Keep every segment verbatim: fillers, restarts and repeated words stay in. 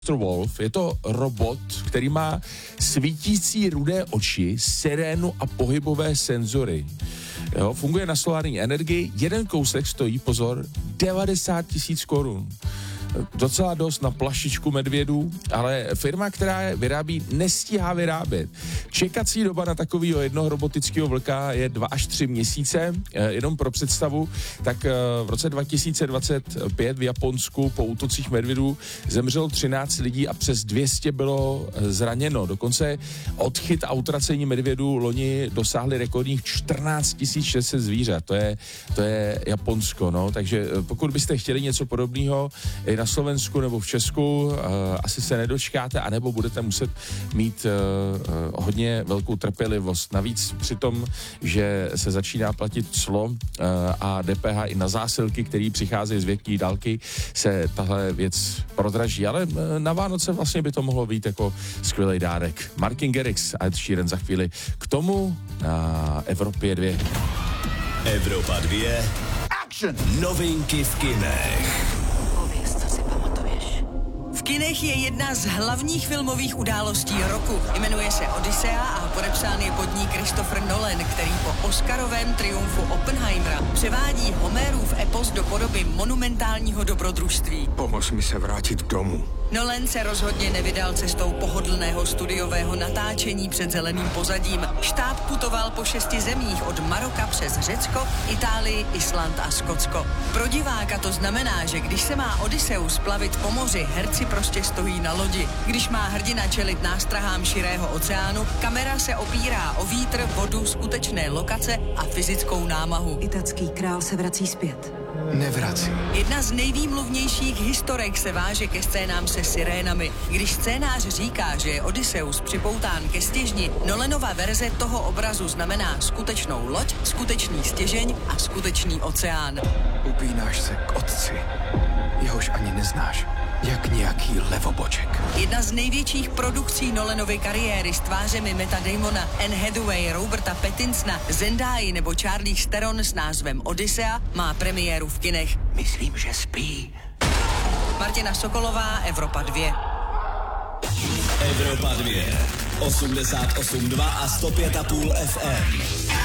Wolf. Je to robot, který má svítící rudé oči, sirénu a pohybové senzory. Jo, funguje na solární energii. Jeden kousek stojí, pozor, devadesát tisíc korun. Docela dost na plašičku medvědů, ale firma, která je vyrábí, nestíhá vyrábět. Čekací doba na takového jednoho robotického vlka je dva až tři měsíce. Jenom pro představu, tak v roce dva tisíce dvacet pět v Japonsku po útocích medvědů zemřelo třináct lidí a přes dvě stě bylo zraněno. Dokonce odchyt a utracení medvědů loni dosáhly rekordních čtrnáct tisíc šest set zvířat. To je, to je Japonsko, no. Takže pokud byste chtěli něco podobného na Slovensku nebo v Česku, uh, asi se nedočkáte, anebo budete muset mít uh, uh, hodně velkou trpělivost. Navíc při tom, že se začíná platit clo uh, a D P H i na zásilky, které přicházejí z větší dálky, se tahle věc prodraží. Ale uh, na Vánoce vlastně by to mohlo být jako skvělý dárek. Martin Garrix a Ed Sheeran za chvíli. K tomu na Evropě dvě. Evropa dvě. Action! Novinky v kinech. V kinech je jedna z hlavních filmových událostí roku. Jmenuje se Odyssea a podepsán je pod ní Christopher Nolan, který po oscarovém triumfu Oppenheimera převádí Homérův epos do podoby monumentálního dobrodružství. Pomož mi se vrátit domů. Nolan se rozhodně nevydal cestou pohodlného studiového natáčení před zeleným pozadím. Štáb putoval po šesti zemích od Maroka přes Řecko, Itálii, Island a Skotsko. Pro diváka to znamená, že když se má Odysseus plavit po moři, herci prostě stojí na lodi. Když má hrdina čelit nástrahám širého oceánu, kamera se opírá o vítr, vodu, skutečné lokace a fyzickou námahu. Italský král se vrací zpět. Nevrací. Jedna z nejvýmluvnějších historek se váže ke scénám se sirénami. Když scénář říká, že je Odysseus připoután ke stěžni, Nolanova verze toho obrazu znamená skutečnou loď, skutečný stěžeň a skutečný oceán. Upínáš se k otci, jehož ani neznáš, jak nějaký levoboček. Jedna z největších produkcí Nolanovy kariéry s tvářemi Matta Damona, Anne Hathaway, Roberta Pattinsona, Zendaya nebo Charlize Theron s názvem Odyssea má premiéru v kinech. Myslím, že spí. Martina Sokolová, Evropa dvě. Evropa dvě. osmdesát osm dva a sto pět a půl F M.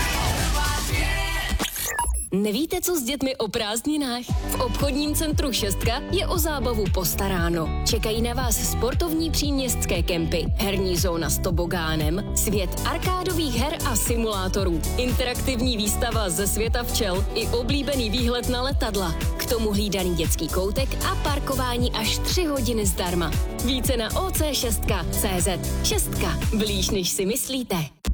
Nevíte, co s dětmi o prázdninách? V obchodním centru Šestka je o zábavu postaráno. Čekají na vás sportovní příměstské kempy, herní zóna s tobogánem, svět arkádových her a simulátorů, interaktivní výstava ze světa včel i oblíbený výhled na letadla. K tomu hlídaný dětský koutek a parkování až tři hodiny zdarma. Více na o c šest tečka cé zet. Šestka. Blíž, než si myslíte.